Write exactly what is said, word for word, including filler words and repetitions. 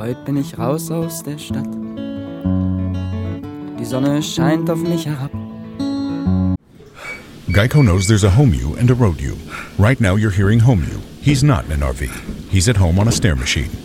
Heute bin ich raus aus der Stadt. Die Sonne scheint auf mich herab. Geico knows there's a home you and a road you. Right now you're hearing home you. He's not in an R V. He's at home on a stair machine.